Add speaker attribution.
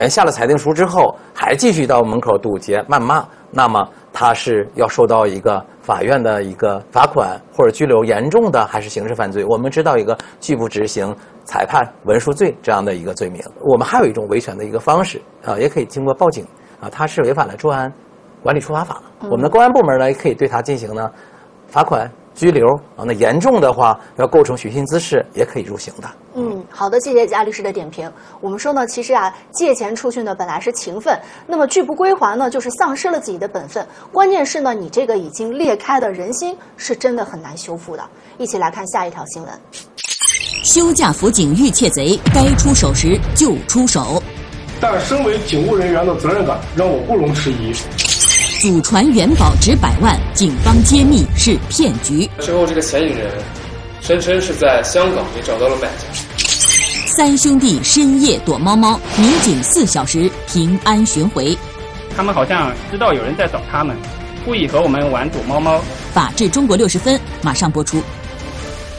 Speaker 1: 人下了裁定书之后，还继续到门口堵截谩骂，那么他是要受到一个法院的一个罚款或者拘留，严重的还是刑事犯罪。我们知道一个拒不执行裁判文书罪这样的一个罪名。我们还有一种维权的一个方式也可以经过报警他是违反了治安管理处罚法了。我们的公安部门呢，也可以对他进行呢罚款、拘留那严重的话要构成寻衅滋事，也可以入刑的。
Speaker 2: 好的，谢谢贾律师的点评。我们说呢，其实借钱出去呢本来是情分，那么拒不归还呢，就是丧失了自己的本分。关键是呢，你这个已经裂开的人心是真的很难修复的。一起来看下一条新闻。
Speaker 3: 休假辅警遇窃贼，该出手时就出手。
Speaker 4: 但身为警务人员的责任感让我不容置疑。
Speaker 3: 祖传元宝值100万，警方揭秘是骗局。
Speaker 5: 之后这个嫌疑人声称是在香港也找到了买家。
Speaker 3: 3兄弟深夜躲猫猫，民警4小时平安寻回。
Speaker 6: 他们好像知道有人在找他们，故意和我们玩躲猫猫。
Speaker 3: 法治中国60分马上播出。